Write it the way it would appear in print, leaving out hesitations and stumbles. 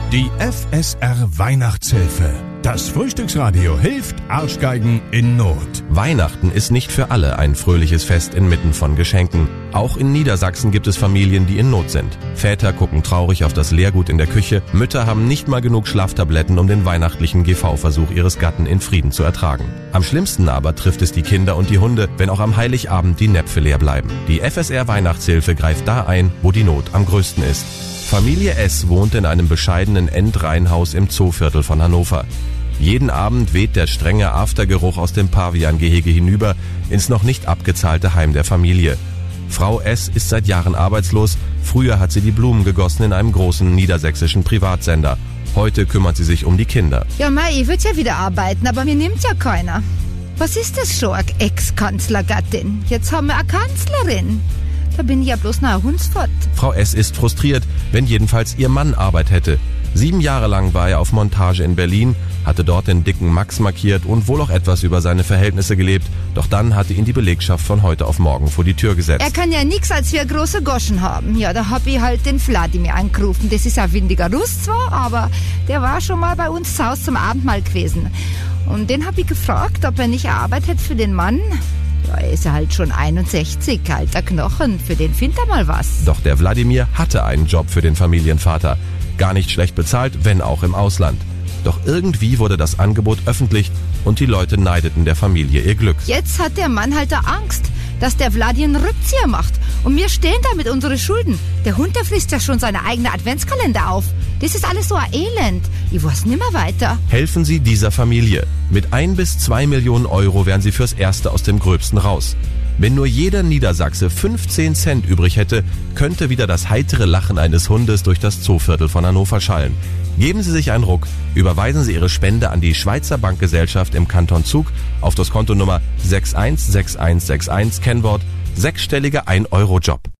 Die FSR Weihnachtshilfe. Das Frühstücksradio hilft Arschgeigen in Not. Weihnachten ist nicht für alle ein fröhliches Fest inmitten von Geschenken. Auch in Niedersachsen gibt es Familien, die in Not sind. Väter gucken traurig auf das Leergut in der Küche. Mütter haben nicht mal genug Schlaftabletten, um den weihnachtlichen GV-Versuch ihres Gatten in Frieden zu ertragen. Am schlimmsten aber trifft es die Kinder und die Hunde, wenn auch am Heiligabend die Näpfe leer bleiben. Die FSR Weihnachtshilfe greift da ein, wo die Not am größten ist. Familie S. wohnt in einem bescheidenen Endreihenhaus im Zooviertel von Hannover. Jeden Abend weht der strenge Aftergeruch aus dem Paviangehege hinüber ins noch nicht abgezahlte Heim der Familie. Frau S. ist seit Jahren arbeitslos. Früher hat sie die Blumen gegossen in einem großen niedersächsischen Privatsender. Heute kümmert sie sich um die Kinder. Ja, ich würde ja wieder arbeiten, aber mir nimmt ja keiner. Was ist das schon, eine Ex-Kanzlergattin? Jetzt haben wir eine Kanzlerin. Da bin ich ja bloß noch ein Hundsfott. Frau S. ist frustriert, wenn jedenfalls ihr Mann Arbeit hätte. 7 Jahre lang war er auf Montage in Berlin, hatte dort den dicken Max markiert und wohl auch etwas über seine Verhältnisse gelebt. Doch dann hatte ihn die Belegschaft von heute auf morgen vor die Tür gesetzt. Er kann ja nix, als wir große Goschen haben. Ja, da hab ich halt den Wladimir angerufen. Das ist ein windiger Russ zwar, aber der war schon mal bei uns zu Hause zum Abendmahl gewesen. Und den hab ich gefragt, ob er nicht Arbeit hätte für den Mann. Ja, er ist ja halt schon 61, alter Knochen. Für den findet er mal was. Doch der Wladimir hatte einen Job für den Familienvater. Gar nicht schlecht bezahlt, wenn auch im Ausland. Doch irgendwie wurde das Angebot öffentlich und die Leute neideten der Familie ihr Glück. Jetzt hat der Mann halt da Angst, dass der Vladi einen Rückzieher macht. Und wir stehen da mit unseren Schulden. Der Hund, der frisst ja schon seine eigene Adventskalender auf. Das ist alles so ein Elend. Ich weiß nimmer weiter. Helfen Sie dieser Familie. Mit 1 bis 2 Millionen Euro wären Sie fürs Erste aus dem Gröbsten raus. Wenn nur jeder Niedersachse 15 Cent übrig hätte, könnte wieder das heitere Lachen eines Hundes durch das Zooviertel von Hannover schallen. Geben Sie sich einen Ruck, überweisen Sie Ihre Spende an die Schweizer Bankgesellschaft im Kanton Zug auf das Kontonummer 616161, Kennwort 6-stelliger 1-Euro-Job.